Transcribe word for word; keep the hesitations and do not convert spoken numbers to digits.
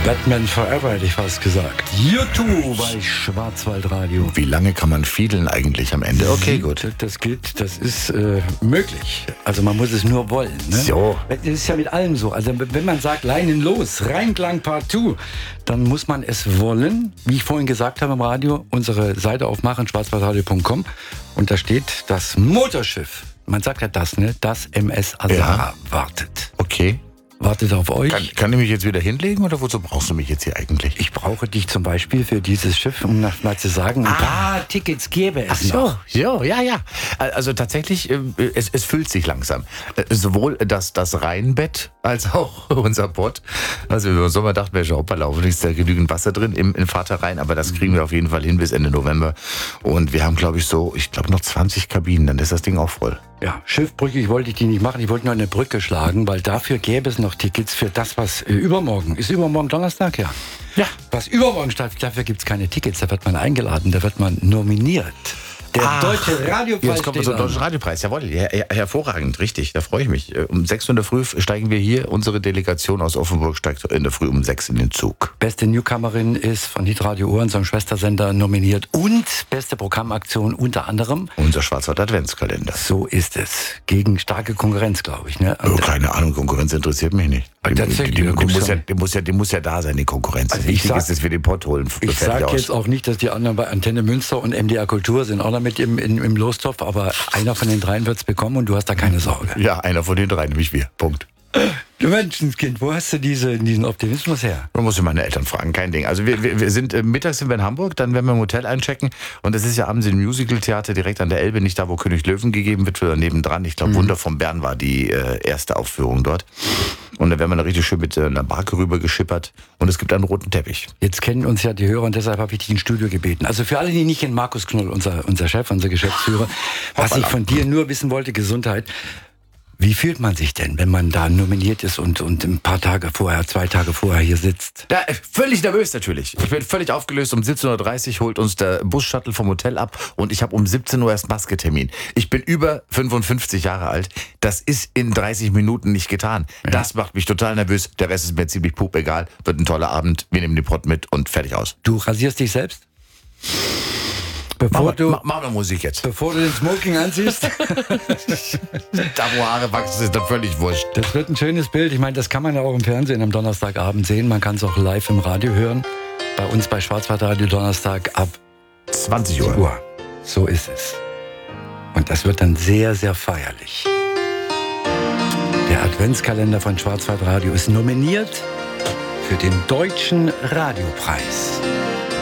Batman Forever hätte ich fast gesagt. YouTube bei Schwarzwaldradio. Wie lange kann man fiedeln eigentlich am Ende? Okay, gut. Das geht, das ist äh, möglich. Also man muss es nur wollen. Ne? So. Das ist ja mit allem so. Also wenn man sagt, Leinen los, Reinklang partout, dann muss man es wollen. Wie ich vorhin gesagt habe im Radio, unsere Seite aufmachen, schwarzwaldradio punkt com. Und da steht das Motorschiff. Man sagt ja das, ne? Das M S Azara ja. wartet. Okay. Wartet auf euch. Kann, kann ich mich jetzt wieder hinlegen oder wozu brauchst du mich jetzt hier eigentlich? Ich brauche dich zum Beispiel für dieses Schiff, um noch mal zu sagen, ein ah. paar Tickets gäbe es Ach so, noch. So, ja, ja. Also tatsächlich, es, es füllt sich langsam. Sowohl das, das Rheinbett als auch unser Pott. Also im Sommer dachten wir schon, hoppala, hoffentlich ist da genügend Wasser drin im, im Vaterrhein, aber das kriegen wir auf jeden Fall hin bis Ende November. Und wir haben, glaube ich, so, ich glaube noch zwanzig Kabinen, dann ist das Ding auch voll. Ja, schiffbrüchig wollte ich die nicht machen, ich wollte nur eine Brücke schlagen, weil dafür gäbe es noch Tickets für das, was äh, übermorgen, ist übermorgen Donnerstag, ja? Ja. Was übermorgen stattfindet, dafür gibt es keine Tickets, da wird man eingeladen, da wird man nominiert. Der Ach, Deutsche Radiopreis. Jetzt kommt der Deutsche Radiopreis, jawohl, her, her, hervorragend, richtig, da freue ich mich. Um sechs Uhr in der Früh steigen wir hier, unsere Delegation aus Offenburg steigt in der Früh um sechs in den Zug. Beste Newcomerin ist von Hitradio Ohr, unserem Schwestersender, nominiert und beste Programmaktion unter anderem unser Schwarzwald Adventskalender. So ist es. Gegen starke Konkurrenz, glaube ich. Ne? Oh, keine Ahnung, Konkurrenz interessiert mich nicht. Die, die, die, die, die, muss ja, die, muss ja, die muss ja da sein, die Konkurrenz. Also Wichtig sag, ist, dass wir den Pott holen. Ich sage jetzt auch nicht, dass die anderen bei Antenne Münster und M D R Kultur sind auch noch mit im, im, im Lostopf, aber einer von den dreien wird es bekommen und du hast da keine Sorge. Ja, einer von den dreien, nämlich wir. Punkt. Du Menschenskind, wo hast du diese, diesen Optimismus her? Man muss ja meine Eltern fragen, kein Ding. Also wir, wir, wir sind, äh, mittags sind wir in Hamburg, dann werden wir im Hotel einchecken und es ist ja abends im Musical-Theater direkt an der Elbe, nicht da, wo König Löwen gegeben wird, sondern nebendran. Ich glaube, mhm. Wunder vom Bern war die äh, erste Aufführung dort. Und dann werden wir da richtig schön mit äh, einer Barke rüber geschippert und es gibt einen roten Teppich. Jetzt kennen uns ja die Hörer und deshalb habe ich dich ins Studio gebeten. Also für alle, die nicht kennen, Markus Knoll, unser, unser Chef, unser Geschäftsführer, was ich von dir nur wissen wollte, Gesundheit. Wie fühlt man sich denn, wenn man da nominiert ist und, und ein paar Tage vorher, zwei Tage vorher hier sitzt? Ja, völlig nervös natürlich. Ich bin völlig aufgelöst. Um siebzehn Uhr dreißig holt uns der Bus-Shuttle vom Hotel ab und ich habe um siebzehn Uhr erst Masketermin. Ich bin über fünfundfünfzig Jahre alt. Das ist in dreißig Minuten nicht getan. Ja. Das macht mich total nervös. Der Rest ist mir ziemlich pup egal. Wird ein toller Abend. Wir nehmen den Pott mit und fertig aus. Du rasierst dich selbst? Bevor mach, du, mach, mach mal Musik jetzt. Bevor du den Smoking anziehst. Da wo Haare wachsen, ist dann völlig wurscht. Das wird ein schönes Bild. Ich meine, das kann man ja auch im Fernsehen am Donnerstagabend sehen. Man kann es auch live im Radio hören. Bei uns bei Schwarzwaldradio Donnerstag ab zwanzig Uhr. So ist es. Und das wird dann sehr, sehr feierlich. Der Adventskalender von Schwarzwaldradio ist nominiert für den Deutschen Radiopreis.